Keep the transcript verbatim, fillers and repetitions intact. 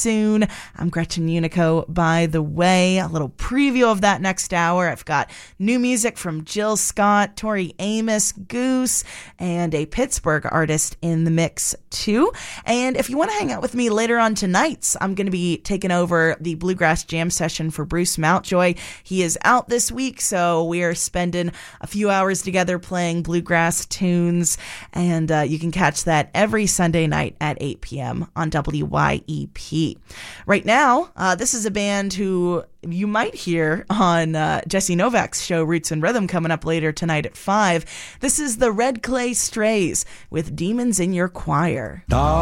soon. I'm Gretchen Unico, by the way. A little preview of that next hour. I've got new music from Jill Scott, Tori Amos, Goose, and a Pittsburgh artist in the mix too. And if you want to hang out with me later on tonight, I'm going to be taking over the Bluegrass Jam session for Bruce Mountjoy. He is out this week, so we are spending a few hours together playing bluegrass tunes, and uh, you can catch that every Sunday night at eight p.m. on W Y E P. Right now, uh, this is a band who you might hear on uh, Jesse Novak's show Roots and Rhythm coming up later tonight at five. This is the Red Clay Strays with Demons in Your Choir.